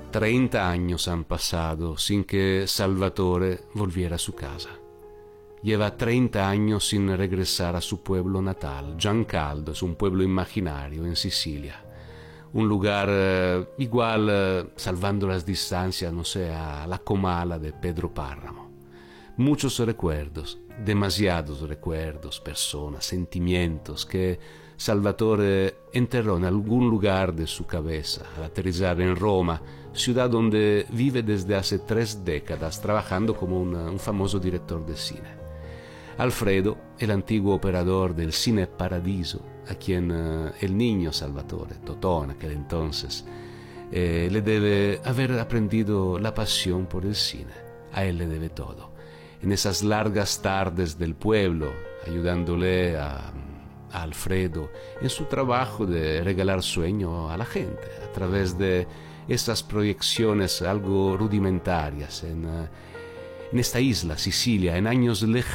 30 años han pasado sin que Salvatore volviera a su casa. Lleva 30 años sin regresar a su pueblo natal. Giancaldo es un pueblo imaginario en Sicilia. Un lugar igual, salvando las distancias, no sé, a la Comala de Pedro Páramo. Muchos recuerdos, demasiados recuerdos, personas, sentimientos que Salvatore enterró en algún lugar de su cabeza al aterrizar en Roma, ciudad donde vive desde hace 3 décadas trabajando como un famoso director de cine. Alfredo, el antiguo operador del Cine Paradiso, a quien el niño Salvatore, Totò en aquel entonces, le debe haber aprendido la pasión por el cine. A él le debe todo. En esas largas tardes del pueblo, ayudándole a Alfredo en su trabajo de regalar sueño a la gente, a través de esas proyecciones algo rudimentarias en esta isla, Sicilia, en años lejanos.